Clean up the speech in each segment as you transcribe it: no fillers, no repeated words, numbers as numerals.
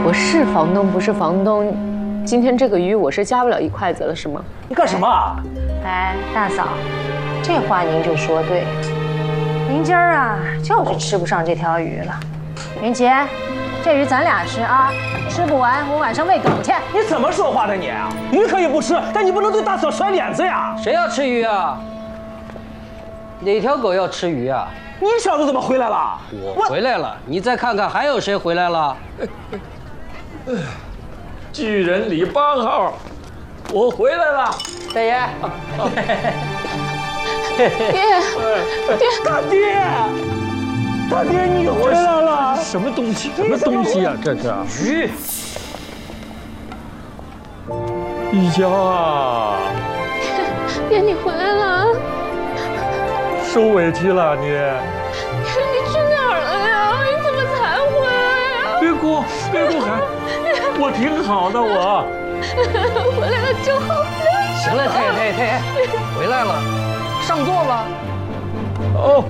我是房东，不是房东。今天这个鱼我是夹不了一筷子了，是吗？ 你干什么啊？ 哎，大嫂，这话您就说对了。您今儿啊，就是吃不上这条鱼了。云奇，这鱼咱俩吃啊，吃不完我晚上喂狗去。 你怎么说话的你啊？鱼可以不吃，但你不能对大嫂甩脸子呀！ 谁要吃鱼啊？哪条狗要吃鱼啊？ 你小子怎么回来了？ 我回来了，你再看看还有谁回来了？ 巨人李8号，我回来了， 大爷。 大爹，大爹，你回来了！ 什么东西？什么东西啊？这是鱼。 一家啊， 爹，你回来了。 受委屈了你。 你去哪儿了呀？你怎么才回来呀？ 别哭，别哭，孩，我挺好的，我。 回来了就好。 行了，太爷，回来了，上座吧。 哦，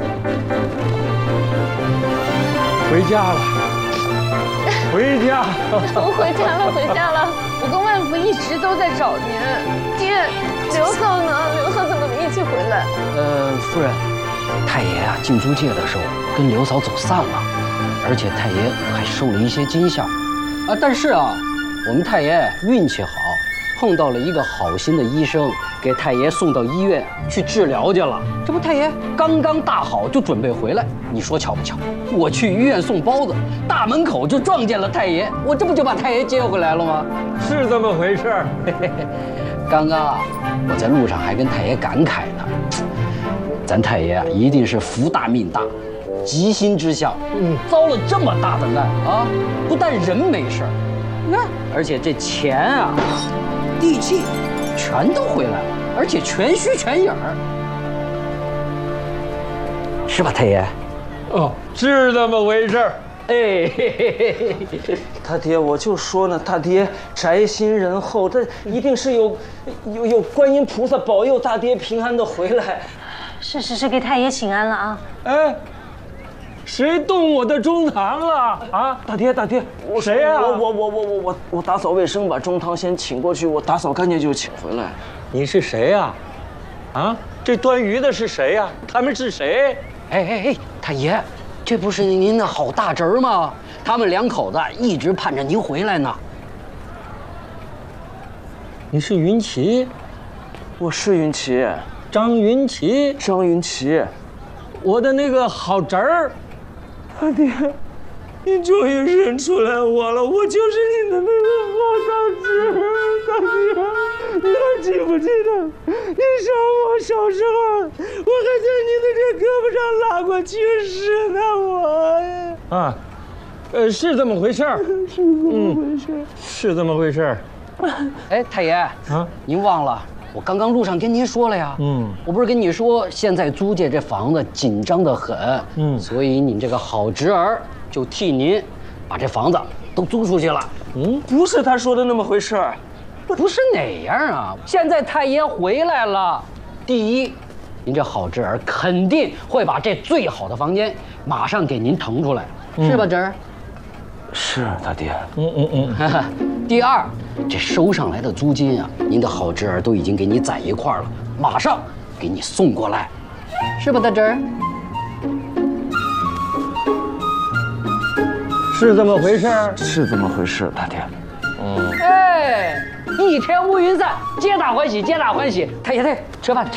回家了，回家。 我回家了，回家了。我跟万福一直都在找您。爹，刘嫂呢？刘嫂怎么没一起回来？ 夫人，太爷啊，进租界的时候跟刘嫂走散了，而且太爷还受了一些惊吓啊。但是啊，我们太爷运气好，碰到了一个好心的医生，给太爷送到医院去治疗去了。这不，太爷刚刚大好，就准备回来。你说巧不巧？我去医院送包子，大门口就撞见了太爷，我这不就把太爷接回来了吗？ 是这么回事。 刚刚啊，我在路上还跟太爷感慨呢，咱太爷啊，一定是福大命大，吉星之相，遭了这么大的难啊！不但人没事儿，你看，而且这钱啊、地契全都回来了，而且全虚全影儿，是吧，太爷？ 哦，是这么回事。 哎，嘿嘿嘿， 大爹，我就说呢，大爹宅心仁厚，这一定是有观音菩萨保佑大爹平安的回来。 是，给太爷请安了啊！ 哎，谁动我的中堂了啊？ 大爹， 谁呀？ 我打扫卫生，把中堂先请过去，我打扫干净就请回来。 你是谁呀？啊，这端鱼的是谁呀？他们是谁？ 哎，太爷，这不是您的好大侄儿吗？他们两口子一直盼着您回来呢。 你是云奇？ 我是云奇， 张云奇。 张云奇， 我的那个好侄儿。 大爹，你终于认出来我了，我就是你的那个好大侄儿。大爹，你还记不记得？你上我小时候，我还在你的这胳膊上拉过青石呢，我。 啊，是这么回事儿。 是这么回事。 是这么回事儿。 哎，太爷啊，您忘了？我刚刚路上跟您说了呀，我不是跟你说现在租界这房子紧张得很，所以你这个好侄儿就替您把这房子都租出去了。 不是他说的那么回事儿， 不是哪样啊？现在太爷回来了，第一，您这好侄儿肯定会把这最好的房间马上给您腾出来，是吧，侄儿？ 是大爹。 第二，这收上来的租金啊，您的好侄儿都已经给你攒一块了，马上给你送过来，是吧，大侄儿？ 是这么回事儿。 是这么回事，大爹。 哎，一天乌云散，皆大欢喜，皆大欢喜。太爷，吃饭。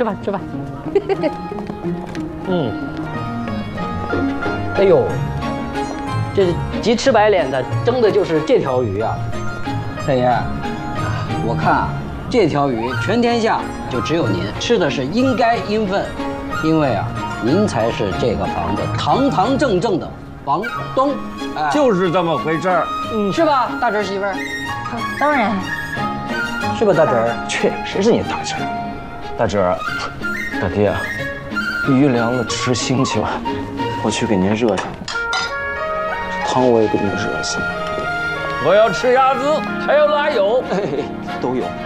哎呦，这急吃白脸的争的就是这条鱼啊！太爷，我看啊，这条鱼全天下就只有您吃的是应该应分，因为啊，您才是这个房子堂堂正正的房东。哎， 就是这么回事儿。 是吧，大侄媳妇儿？ 当然， 是吧，大侄儿？ 去，谁是你大侄儿？大侄儿，大爹，鱼凉了吃腥去吧，我去给您热上。汤我也给您热下。 我要吃鸭子，还要拉油， 都有。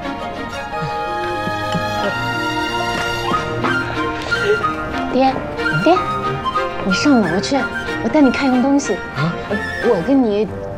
爹，你上楼去，我带你看样东西。我跟你